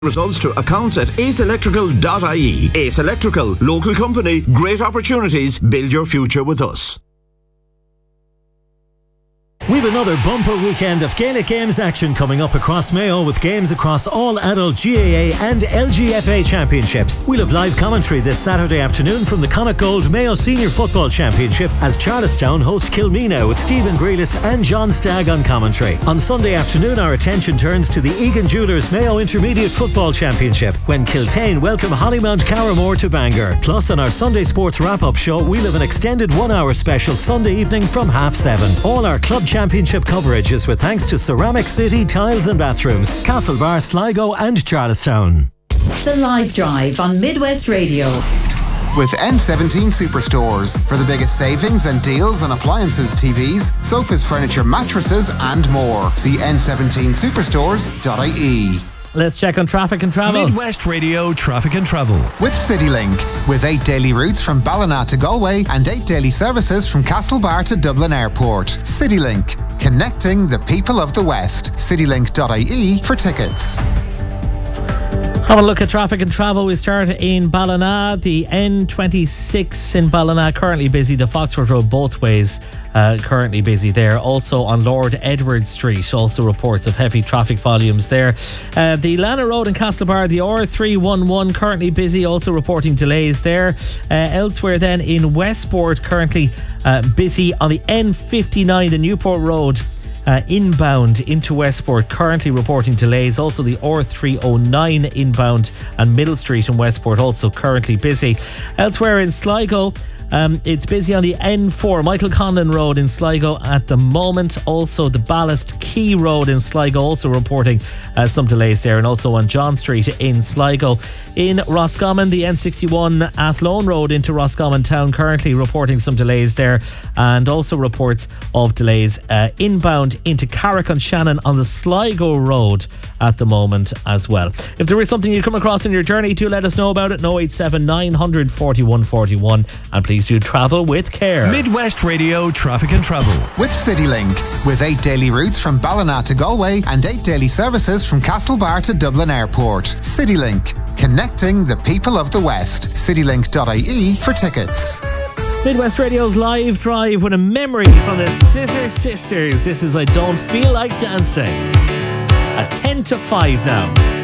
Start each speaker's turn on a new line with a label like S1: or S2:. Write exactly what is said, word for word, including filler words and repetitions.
S1: Results to accounts at ace electrical dot I E. Ace Electrical, local company, great opportunities. Build your future with us.
S2: We've another bumper weekend of Gaelic Games action coming up across Mayo, with games across all adult G A A and L G F A championships. We'll have live commentary this Saturday afternoon from the Connacht Gold Mayo Senior Football Championship as Charlestown host Kilmena, with Stephen Grealis and John Stagg on commentary. On Sunday afternoon, our attention turns to the Egan Jewellers Mayo Intermediate Football Championship when Kiltane welcome Hollymount Carramore to Bangor. Plus, on our Sunday Sports wrap-up show, we'll have an extended one-hour special Sunday evening from half seven. All our club championship coverage is with thanks to Ceramic City Tiles and Bathrooms, Castlebar, Sligo and Charlestown.
S3: The Live Drive on Midwest Radio.
S4: With N seventeen Superstores for the biggest savings and deals on appliances, T Vs, sofas, furniture, mattresses and more. See N seventeen superstores dot I E.
S5: Let's check on traffic and travel.
S6: Midwest Radio Traffic and Travel.
S4: With CityLink, with eight daily routes from Ballina to Galway and eight daily services from Castlebar to Dublin Airport. CityLink, connecting the people of the West. citylink dot I E for tickets.
S5: Have a look at traffic and travel. We start in Ballina. The N twenty-six in Ballina currently busy. The Foxford Road both ways uh, currently busy there. Also on Lord Edward Street, also reports of heavy traffic volumes there. Uh, the Lana Road in Castlebar, the R three eleven currently busy, also reporting delays there. Uh, elsewhere then in Westport, currently uh, busy on the N fifty-nine, the Newport Road. Uh, inbound into Westport, currently reporting delays. Also the R three oh nine inbound and Middle Street in Westport, also currently busy. Elsewhere in Sligo, um, it's busy on the N four, Michael Conlon Road in Sligo at the moment. Also the Ballast Quay Road in Sligo, also reporting uh, some delays there. And also on John Street in Sligo. In Roscommon, the N sixty-one Athlone Road into Roscommon Town, currently reporting some delays there. And also reports of delays uh, inbound into Carrick-on-Shannon on the Sligo Road at the moment as well. If there is something you come across in your journey, do let us know about it. oh eight seven nine hundred forty-one forty-one, and please do travel with care.
S6: Midwest Radio Traffic and Travel.
S4: With CityLink, with eight daily routes from Ballina to Galway and eight daily services from Castlebar to Dublin Airport. CityLink, connecting the people of the West. citylink dot I E for tickets.
S5: Midwest Radio's Live Drive with a memory from the Scissor Sisters. This is I Don't Feel Like Dancing. At ten to five now.